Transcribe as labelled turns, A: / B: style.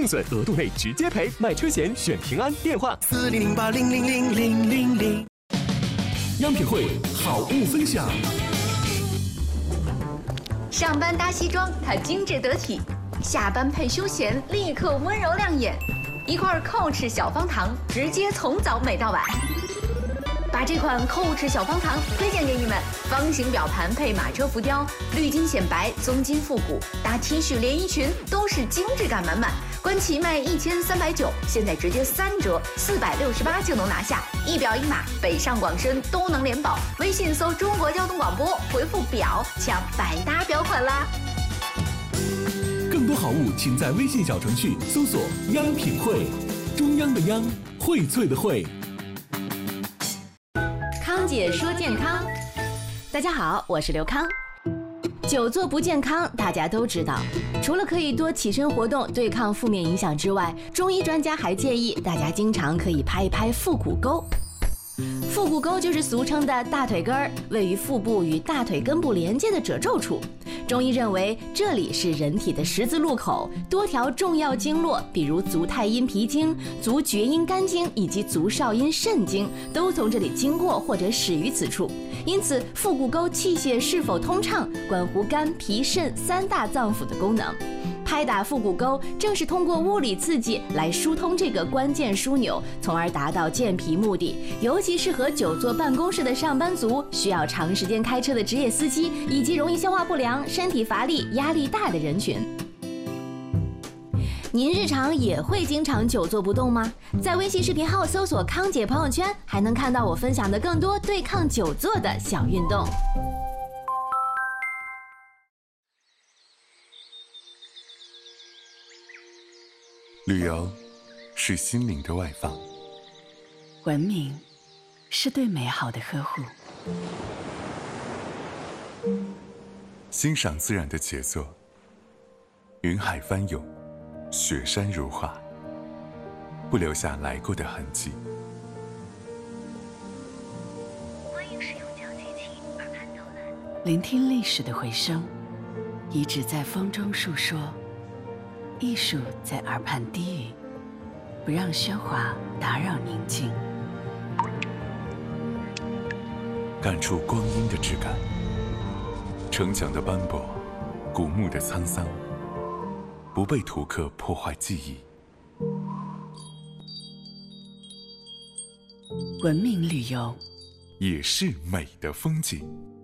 A: 定损，额度内直接赔。买车前选平安，电话
B: 4008000000。
C: 央品汇好物分享。
D: 上班搭西装，它精致得体；下班配休闲，立刻温柔亮眼。一块Coach小方糖，直接从早美到晚。把这款Coach小方糖推荐给你们，方形表盘配马车浮雕，绿金显白，棕金复古，搭 T 恤连衣裙都是精致感满满。官旗卖1390，现在直接3折，468就能拿下。一表一码，北上广深都能联保。微信搜中国交通广播，回复表抢百搭表款啦。
C: 更多好物，请在微信小程序搜索“央品汇”，中央的央，荟萃的荟。
D: 康姐说健康，大家好，我是刘康。久坐不健康，大家都知道。除了可以多起身活动，对抗负面影响之外，中医专家还建议大家经常可以拍一拍腹股沟。腹股沟就是俗称的大腿根儿，位于腹部与大腿根部连接的褶皱处。中医认为这里是人体的十字路口，多条重要经络，比如足太阴脾经、足厥阴肝经以及足少阴肾经，都从这里经过或者始于此处。因此，腹股沟气血是否通畅，关乎肝、脾、肾3大脏腑的功能。拍打腹股沟，正是通过物理刺激来疏通这个关键枢纽，从而达到健脾目的。尤其适合久坐办公室的上班族、需要长时间开车的职业司机，以及容易消化不良、身体乏力、压力大的人群。您日常也会经常久坐不动吗？在微信视频号搜索“康姐朋友圈”，还能看到我分享的更多对抗久坐的小运动。
E: 旅游是心灵的外放，
F: 文明是对美好的呵护，
E: 欣赏自然的杰作，云海翻涌，雪山如画，不留下来过的痕迹。
F: 欢迎使用脚机器耳畔导览，聆听历史的回声，遗址在风中述说，艺术在耳畔低语，不让喧哗打扰宁静。
E: 感触光阴的质感，城墙的斑驳，古墓的沧桑，不被图刻破坏记忆。
F: 文明旅游
E: 也是美的风景。